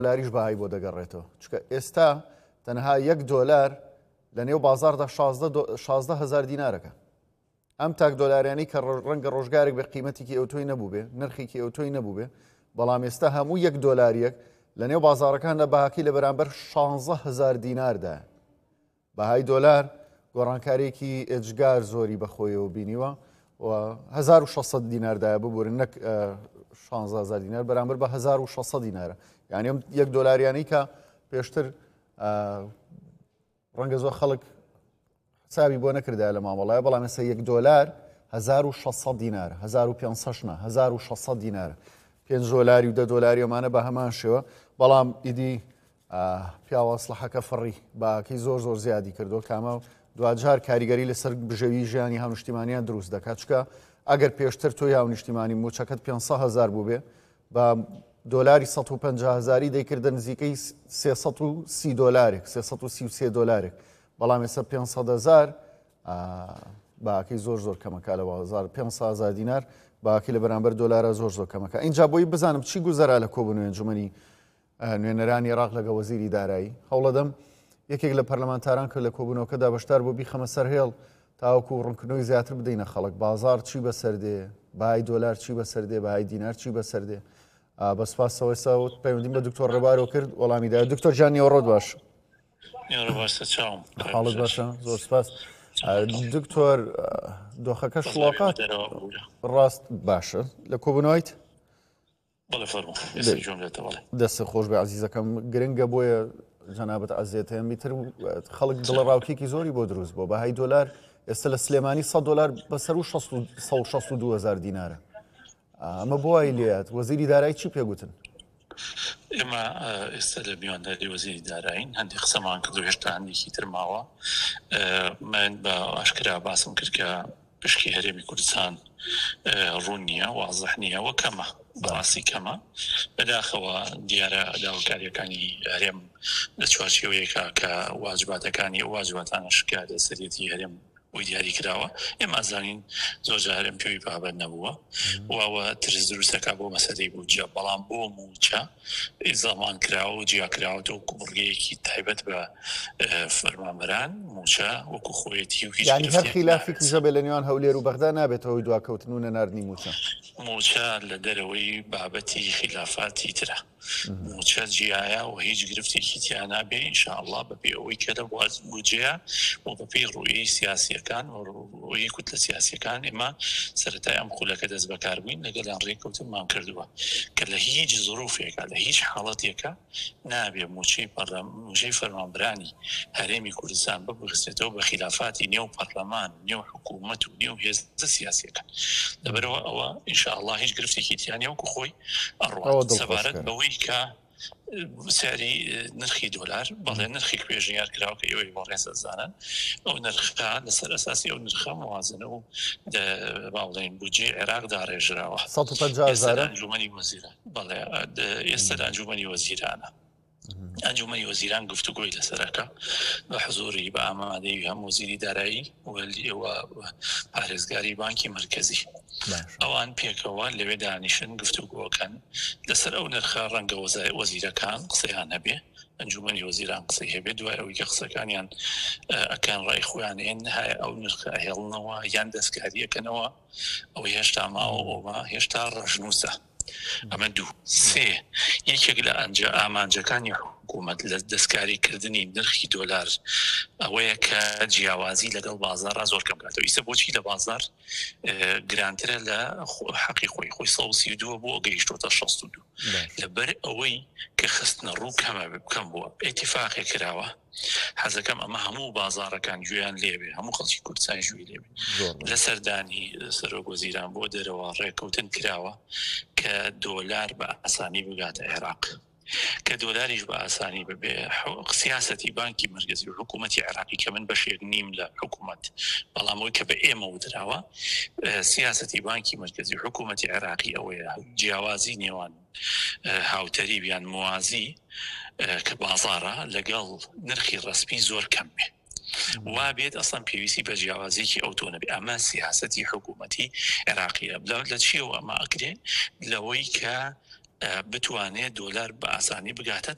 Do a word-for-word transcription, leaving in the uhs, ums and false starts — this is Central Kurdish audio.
دۆلاریش بەهای بۆ دەگەڕێتەوە چونکە ئێستا تەنها یەک دۆلار لە نێو بازاردا شازدە هەزار دینارەکە. ئەم تاک دۆلاریانی کە ڕەنگە ڕۆژگارێک بە قیمەتێکی ئەوتۆی نەبوو بێ نرخێکی ئەوتۆی نەبوو بێ بەڵام ئێستا هەموو یەک دۆلاریەک لە نێو بازارەکاندا بەهاکی لە بەرامبەر شانزدە هەزار دیناردایە. بەهای دۆلار گۆڕانکارێکی ئێجگار زۆری بەخۆیەوە بینیوە و هەزار و شەشسەد دیناردایە ببوورن نەک شانزدە هەزار دینار بەرامبەر بە هەزار و شەشسەد دینارە. یعنی ئەم یەک دۆلاریانەی کە پێشتر ڕەنگە زۆر خەڵک حسابی بۆ نەکردایە لە مامەڵایە بەڵام ئێستا یەک دۆلار هەزار و شەشسەد دینارە هەزار و پێنجسەد نە هەزار و شەشسەد دینارە پێنج دۆلاری و دە دۆلاری ئەمانە بە هەمان شێوە. بەڵام ئیدی پیاوە ئەسلحەکە فڕی باکەی زۆر زۆر زیادی کردو کامە دوجار کاریگەری لەسەر بژەوی ژیانی هاونیشتیمانیان دروست دەکات چکە ئەگەر پێشتر تۆی هاونیشتیمانی موچەکەت پێنجسەد هەزار بوو بێ بە دۆلاری سەد و پەنجا هەزاری دەیکردە نزیکەی سێسەد و سی دۆلارێک سێسەد و سی و سێ دۆلارێک بەڵام ئێستا پێنجسەد هەزار باکەی زۆر زۆر کەمەکە لە هەزار پێنجسەد هەزار دینار باکەی لە بەرامبەر دۆلارە زۆر زۆر کەمەکە. اینجا بۆی بزانم چی گوزەرا لە کۆبوونەوەی ئەنجومەنی نوێنەرانی عێراق لەگە وەزیری دارایی هەوڵەدەم یەکێک لە پەرلەمانتاران کرد لە کۆبوونەوەکەدا بەشدار بۆ بیخەمە سەر هێڵ تاوەکو ڕوونکردنەوەی زیاتر بدەینە خەڵک بازار چی بەسەردێ بەهای دۆلار چی بەسەردێ بەهای دینار چی بەسەردێ. بە سپاسەوەی ساوت پەیوەندیم بە دکتۆر ڕێبارەوە کرد وەڵامیدا. دکتۆر جان نیوەڕۆت باش حاڵت باشە زۆر سپاس. دکتۆر دۆخەکە شڵاقات ڕاست باشە لە کۆبوونەوەیت دەستە خۆش بە عزیزەکەم گرنگە بۆیە جەنابەت عەزیزەتەیە میتر خەڵک دڵە ڕاوکێکی زۆری بۆ دروست بۆ بەهای دۆلار ئێستا لە سلێمانی سەد دۆلار بەسەر و سەد و شەست و دوو هەزار دینارە. ئەمە بۆ وای لێت وەزیری دارایی چی پێگوتن؟ ئێمە ئێستا لە میوانداری وەزیری دارایین هەندێک قسەمان کرد و هێشتا هەندێکی تر ماوە. من بە ئاشکرا باسم کرد کە پشکی هەرێمی کوردستان ڕوون نییە وازەح نییە وە کەمە بەڕاستی کەمە بەداخەوە دیارە داواکاریەکانی هەرێم لە چوارچێوەیەکە کە واجباتەکانی واجباتانە شکا لە سەرەتی هەرێم وی دیاری کراوە. ئێمە ئازانین زۆر جارم پێوی بابەت نەبووە واوە ترس دروستەکە بۆ مەسەلەی بووجە بەڵام بۆ موچە زەمان کراوە و جیا کراوە و کوبڕگەیەکی تایبەت بە فەرمانبەران موچە وەکو خۆیەتی و هیچ هەر خلافی زەبێ لە نێوان هەولێر و بەغدا نابێتەوەی دواکەوتن و نەناردنی موچە موچە لە دەرەوەی بابەتی خلافاتی ترە موچە جیایە و هیچ گرفتێکی تیا نابێ ئینشاءالله بەپێ ئەوەی کە لە بوجەیە و بەپێی ڕوویی سیاسیەکان و ڕوویی کوتلە سیاسیەکان ئێمە سەرەتای ئەم خولەکە دەست بەکاربووین لەگەڵیان ڕێککەوتنمان کردووە کە لە هیچ زۆرۆفێکە لە هیچ حاڵەتێکە نابێ موچەی موچەی فەرمانبەرانی هەرێمی کوردستان ببخستێتەوە بە خلافاتی نێو پەرلەمان نێو حکوومەت و نێو هێزە سیاسیەکان لەبەرەوە ئەوە ئینشاءالله هیچ گرفتێکی تیانە وەکو خۆی ئەڕوات سەبارەت بەوەی کە سیاری نرخی دۆلار بەڵێ نرخی کوێژنیار کراوە کە ئێوەی بۆ ڕێزەزانن ئەو نرخە لەسەر ئەساسی ئەو نرخە موازنە و باڵێن بودجێ عێراق داڕێژراوە ئەنجومەنی وەزیران بەڵێ ئێستا لە ئەنجومەنی وەزیرانە ئەنجومەنی وەزیران گفتوگۆی لەسەرەکە بە حزوری بە ئامادەی هەموو وەزیری دارایی وەلیەوە پارێزگاری بانکی مرکزی ئەوان پێکەوە لەوێ دانیشن گفتوگۆکەن لەسەر ئەو نرخە ڕەنگە وەزیرەکان قسەیان هەبێ ئەنجومەنی وەزیران قسەی هەبێت دوای ئەوەی کە قسەکانیان ئەکەن ڕای خۆیانێن نهایە ئەو نرخە هێڵنەوە یان دەستکاریەکەنەوە ئەو هێشتا ماوە ئەومە هێشتا ڕەژنووسە. ئەمە دوو سێ یەکێک لە ئەنجە ئامانجەکانی حکوومەت لە دەستکاریکردنی نرخی دۆلار ئەوەیە کە جیاوازی لەگەڵ بازارڕ زۆر کەم کاتەوە ئیسە بۆچی لە بازار گرانترە لە حەقی خۆی خۆی سە و سی و دووە بۆ گەیشتۆتە شەست و دوو لەبەر ئەوەی کە خستنە ڕوو کەمە بکەم بووە ئێتیفاقی کراوە حەزەکەم ئەمە هەموو بازارەکان گوێیان لێبێ هەموو خەڵکی کوردستان گوێی لێبێ لە سەردانی سەرۆک وەزیران بۆ دەرەوە ڕێککەوتن کراوە کە دۆلار بە ئاسانی بگاتە عێراق کە دۆلاریش بە ئاسانی ببێ سیاسەتی بانکی مرکزی و حکوومەتی عێراقی کە من بەشێک نیم لە حکوومەت بەڵامەوەی کە بە ئێمە وتراوە سیاسەتی بانکی مرکزی و حکوومەتی عێراقی ئەوەیە جیاوازی نێوان هاوتەری بیان موازی کە بازارە لەگەڵ نرخی ڕسمی زۆر کەم بێ وا بێت ئەسڵان پێویستی بە جیاوازێکی ئەو تۆ نەبێ ئەمە سیاسەتی حکوومەتی عێراقیە لە چیەوە ئەمە ئەکرێ لەوەی کە بتوانێت دۆلار بە ئاسانی بگاتە